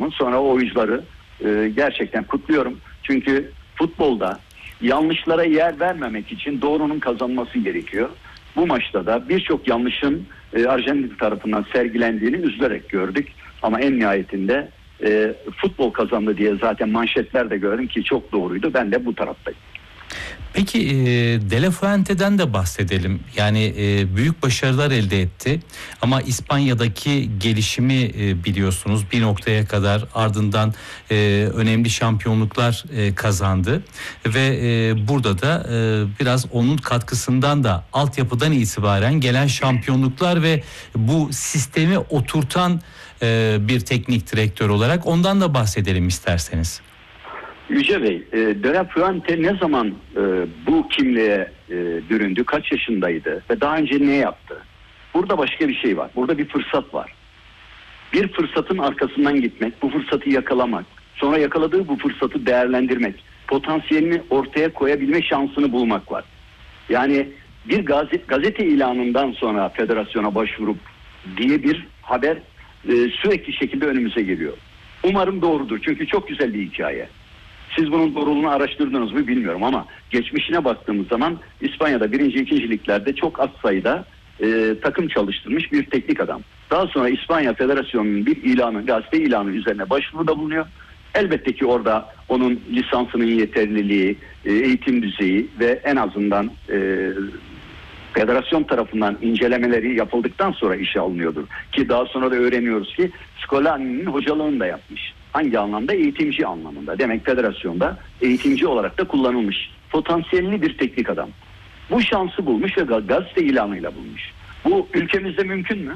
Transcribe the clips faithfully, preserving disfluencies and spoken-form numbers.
sonra o oyuncuları e, gerçekten kutluyorum. Çünkü futbolda yanlışlara yer vermemek için doğrunun kazanması gerekiyor. Bu maçta da birçok yanlışın e, Arjantin tarafından sergilendiğini üzülerek gördük. Ama en nihayetinde e, futbol kazandı diye zaten manşetler de gördüm ki çok doğruydu. Ben de bu taraftayım. Peki e, De La Fuente'den de bahsedelim. Yani e, büyük başarılar elde etti. Ama İspanya'daki gelişimi e, biliyorsunuz bir noktaya kadar, ardından e, önemli şampiyonluklar e, kazandı. Ve e, burada da e, biraz onun katkısından da altyapıdan itibaren gelen şampiyonluklar ve bu sistemi oturtan e, bir teknik direktör olarak ondan da bahsedelim isterseniz. Yüce Bey, e, De La Fuente ne zaman e, bu kimliğe e, büründü, kaç yaşındaydı ve daha önce ne yaptı? Burada başka bir şey var, burada bir fırsat var. Bir fırsatın arkasından gitmek, bu fırsatı yakalamak, sonra yakaladığı bu fırsatı değerlendirmek, potansiyelini ortaya koyabilme şansını bulmak var. Yani bir gazete, gazete ilanından sonra federasyona başvurup diye bir haber e, sürekli şekilde önümüze geliyor. Umarım doğrudur çünkü çok güzel bir hikaye. Siz bunun doğruluğunu araştırdınız mı bilmiyorum ama geçmişine baktığımız zaman İspanya'da birinci, ikinci liglerde çok az sayıda e, takım çalıştırmış bir teknik adam. Daha sonra İspanya Federasyonu'nun bir ilanı, gazete ilanı üzerine başvuruda bulunuyor. Elbette ki orada onun lisansının yeterliliği, e, eğitim düzeyi ve en azından e, federasyon tarafından incelemeleri yapıldıktan sonra işe alınıyordur. Ki daha sonra da öğreniyoruz ki Scolari'nin hocalığını da yapmış. Hangi anlamda? Eğitimci anlamında. Demek federasyonda eğitimci olarak da kullanılmış. Potansiyelli bir teknik adam. Bu şansı bulmuş ve gazete ilanıyla bulmuş. Bu ülkemizde mümkün mü?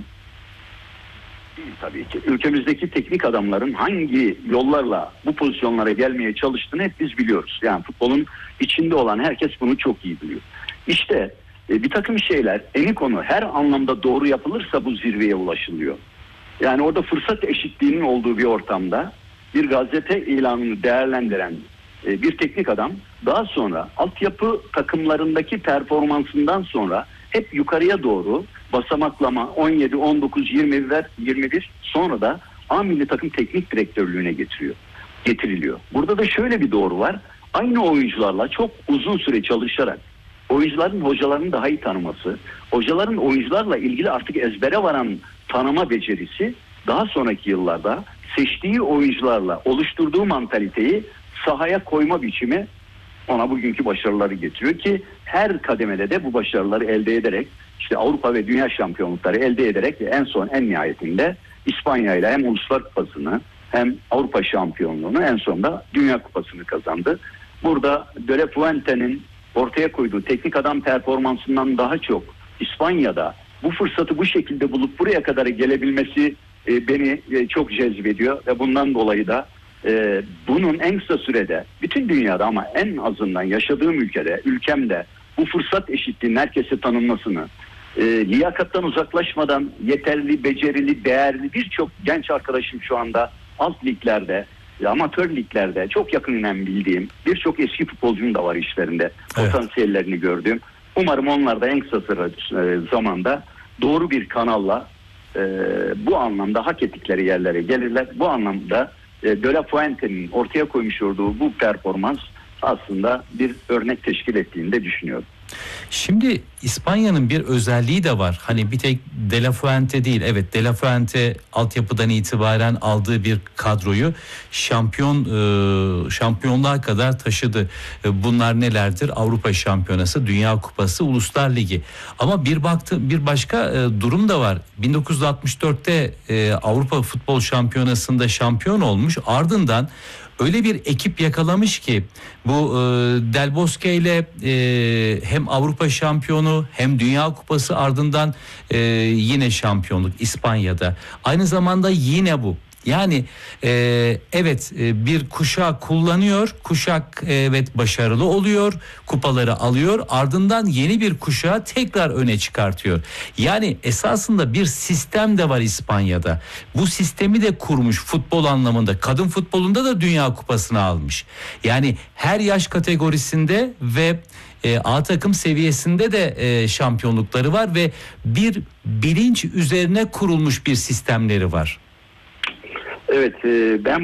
Değil tabii ki. Ülkemizdeki teknik adamların hangi yollarla bu pozisyonlara gelmeye çalıştığını hep biz biliyoruz. Yani futbolun içinde olan herkes bunu çok iyi biliyor. İşte e, bir takım şeyler, eni konu her anlamda doğru yapılırsa bu zirveye ulaşılıyor. Yani orada fırsat eşitliğinin olduğu bir ortamda bir gazete ilanını değerlendiren e, bir teknik adam daha sonra altyapı takımlarındaki performansından sonra hep yukarıya doğru basamaklama on yedi, on dokuz, yirmi ve yirmi bir sonra da A milli takım teknik direktörlüğüne getiriyor. Getiriliyor. Burada da şöyle bir doğru var. Aynı oyuncularla çok uzun süre çalışarak oyuncuların hocalarını daha iyi tanıması, hocaların oyuncularla ilgili artık ezbere varan tanıma becerisi daha sonraki yıllarda seçtiği oyuncularla oluşturduğu mantaliteyi sahaya koyma biçimi ona bugünkü başarıları getiriyor ki her kademede de bu başarıları elde ederek işte Avrupa ve Dünya şampiyonlukları elde ederek en son en nihayetinde İspanya ile hem Uluslar Kupası'nı hem Avrupa şampiyonluğunu en sonunda Dünya Kupası'nı kazandı. Burada De La Fuente'nin ortaya koyduğu teknik adam performansından daha çok İspanya'da bu fırsatı bu şekilde bulup buraya kadar gelebilmesi e, beni e, çok cezbediyor ve bundan dolayı da e, bunun en kısa sürede bütün dünyada ama en azından yaşadığım ülkede, ülkemde bu fırsat eşitliğinin herkese tanınmasını, e, liyakattan uzaklaşmadan yeterli, becerili, değerli birçok genç arkadaşım şu anda alt liglerde, amatör liglerde çok yakından bildiğim birçok eski futbolcum da var işlerinde. Evet. Potansiyellerini gördüğüm. Umarım onlar da en kısa zamanda doğru bir kanalla e, bu anlamda hak ettikleri yerlere gelirler. Bu anlamda e, De La Fuente'nin ortaya koymuş olduğu bu performans aslında bir örnek teşkil ettiğini de düşünüyorum. Şimdi İspanya'nın bir özelliği de var. Hani bir tek De La Fuente değil. Evet, De La Fuente altyapıdan itibaren aldığı bir kadroyu şampiyon e, şampiyonluğa kadar taşıdı. E, bunlar nelerdir? Avrupa Şampiyonası, Dünya Kupası, Uluslar Ligi. Ama bir baktı bir başka e, durum da var. bin dokuz yüz altmış dörtte e, Avrupa Futbol Şampiyonası'nda şampiyon olmuş. Ardından öyle bir ekip yakalamış ki bu e, Del Bosque ile e, hem Avrupa şampiyonu hem Dünya Kupası, ardından e, yine şampiyonluk İspanya'da. Aynı zamanda yine bu. Yani e, evet e, bir kuşak kullanıyor, kuşak e, evet başarılı oluyor, kupaları alıyor, ardından yeni bir kuşağı tekrar öne çıkartıyor. Yani esasında bir sistem de var İspanya'da. Bu sistemi de kurmuş futbol anlamında. Kadın futbolunda da Dünya Kupası'nı almış. Yani her yaş kategorisinde ve E, A takım seviyesinde de e, şampiyonlukları var ve bir bilinç üzerine kurulmuş bir sistemleri var. Evet, e, ben